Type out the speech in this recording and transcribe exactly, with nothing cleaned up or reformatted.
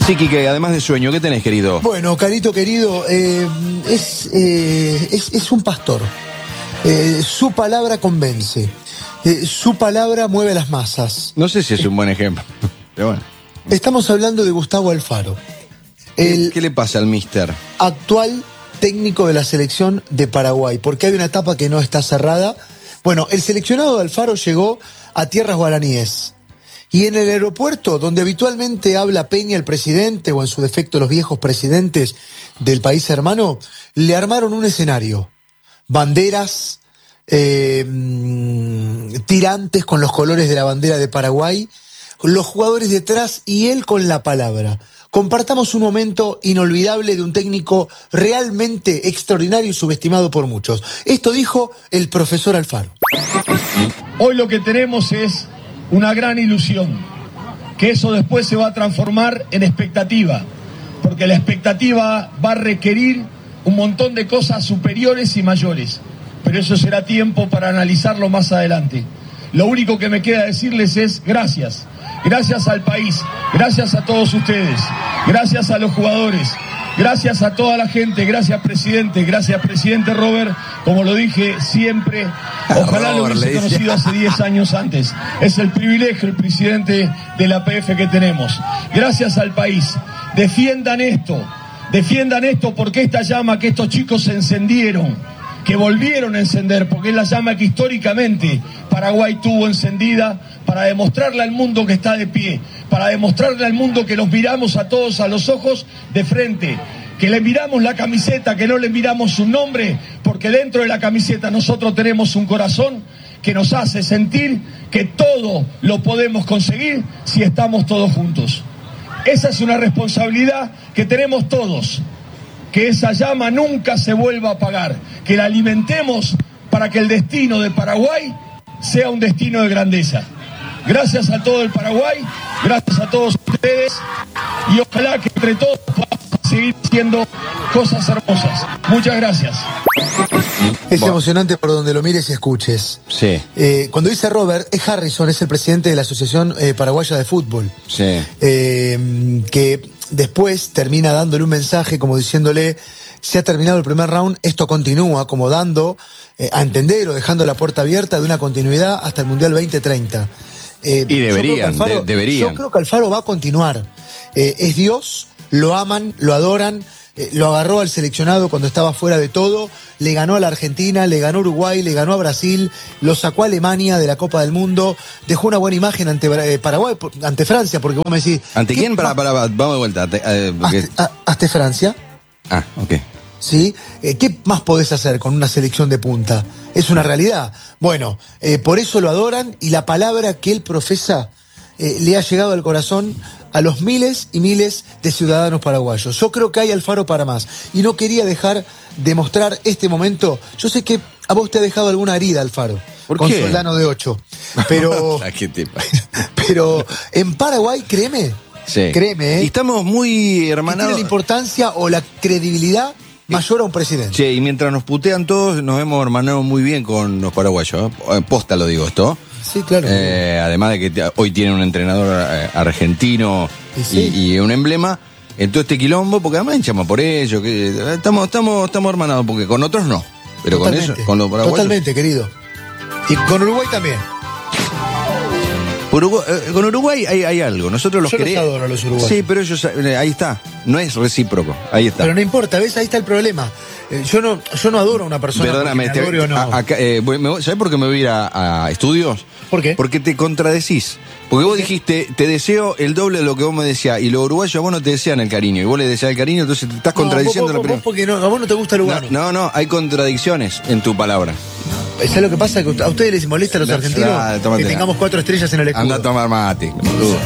Sí, Quique, además de sueño, ¿qué tenés, querido? Bueno, Carito querido, eh, es, eh, es, es un pastor. Eh, su palabra convence. Eh, su palabra mueve las masas. No sé si es un buen ejemplo, pero bueno. Estamos hablando de Gustavo Alfaro. El ¿Qué le pasa al mister? Actual técnico de la selección de Paraguay, porque hay una etapa que no está cerrada. Bueno, el seleccionado de Alfaro llegó a tierras guaraníes. Y en el aeropuerto, donde habitualmente habla Peña, el presidente, o en su defecto los viejos presidentes del país hermano, le armaron un escenario. Banderas, eh, tirantes con los colores de la bandera de Paraguay, los jugadores detrás y él con la palabra. Compartamos un momento inolvidable de un técnico realmente extraordinario y subestimado por muchos. Esto dijo el profesor Alfaro. Hoy lo que tenemos es una gran ilusión, que eso después se va a transformar en expectativa, porque la expectativa va a requerir un montón de cosas superiores y mayores, pero eso será tiempo para analizarlo más adelante. Lo único que me queda decirles es gracias, gracias al país, gracias a todos ustedes, gracias a los jugadores, gracias a toda la gente, gracias presidente, gracias presidente Robert, como lo dije siempre, ojalá lo hubiese conocido hace diez años antes, es el privilegio el presidente de la P F que tenemos, gracias al país, defiendan esto, defiendan esto porque esta llama que estos chicos se encendieron, que volvieron a encender, porque es la llama que históricamente Paraguay tuvo encendida para demostrarle al mundo que está de pie, para demostrarle al mundo que los miramos a todos a los ojos de frente, que le miramos la camiseta, que no le miramos su nombre, porque dentro de la camiseta nosotros tenemos un corazón que nos hace sentir que todo lo podemos conseguir si estamos todos juntos. Esa es una responsabilidad que tenemos todos. Que esa llama nunca se vuelva a apagar, que la alimentemos para que el destino de Paraguay sea un destino de grandeza. Gracias a todo el Paraguay, gracias a todos ustedes y ojalá que entre todos podamos seguir haciendo cosas hermosas. Muchas gracias. Es bueno. Emocionante por donde lo mires y escuches. Sí. Eh, cuando dice Robert, es Harrison, es el presidente de la Asociación eh, Paraguaya de Fútbol. Sí. Eh, que después termina dándole un mensaje como diciéndole, se ha terminado el primer round, esto continúa, como dando eh, a entender o dejando la puerta abierta de una continuidad hasta el Mundial veinte treinta. Eh, y deberían, Alfaro, de, deberían. Yo creo que Alfaro va a continuar. Eh, es Dios, lo aman, lo adoran, eh, lo agarró al seleccionado cuando estaba fuera de todo, le ganó a la Argentina, le ganó a Uruguay, le ganó a Brasil, lo sacó a Alemania de la Copa del Mundo, dejó una buena imagen ante eh, Paraguay, ante Francia, porque vos me decís... ¿Ante quién? Para, para, para, vamos de vuelta. Eh, porque... Hasta, hasta Francia. Ah, ok. ¿Sí? Eh, ¿Qué más podés hacer con una selección de punta? Es una realidad. Bueno, eh, por eso lo adoran y la palabra que él profesa eh, le ha llegado al corazón a los miles y miles de ciudadanos paraguayos. Yo creo que hay Alfaro para más. Y no quería dejar de mostrar este momento. Yo sé que a vos te ha dejado alguna herida, Alfaro. ¿Por con qué? Soldano de ocho. Pero, pero en Paraguay, créeme, sí. créeme, ¿eh? Y estamos muy hermanados. Tiene la importancia o la credibilidad mayor a un presidente. Che, y mientras nos putean todos, nos hemos hermanado muy bien con los paraguayos. ¿eh? Posta lo digo esto. Sí, claro. Eh, además de que te, hoy tienen un entrenador eh, argentino y, sí. y, y un emblema en todo este quilombo, porque además hinchamos por ello. Que, eh, estamos, estamos, estamos hermanados, porque con otros no. Pero totalmente, con eso, con los paraguayos. Totalmente, querido. Y con Uruguay también. Uruguay, eh, con Uruguay hay, hay algo. Nosotros los Yo queremos. los adoro a los uruguayos. Sí, pero ellos, eh, ahí está. No es recíproco. Ahí está. Pero no importa, ¿ves? Ahí está el problema. Eh, yo no yo no adoro a una persona. Perdóname, te, o no. a, acá, eh, ¿sabés por qué me voy a ir a, a estudios? ¿Por qué? Porque te contradecís. Porque vos dijiste, te deseo el doble de lo que vos me decías. Y los uruguayos a vos no te desean el cariño. Y vos le deseas el cariño, entonces te estás no, contradiciendo vos, vos, la vos porque no, a vos no te gusta el lugano. No, no, no, hay contradicciones en tu palabra. ¿Sabes lo que pasa? Que a ustedes les molesta a los argentinos ah, que tengamos cuatro estrellas en el escudo. Anda a tomar mate.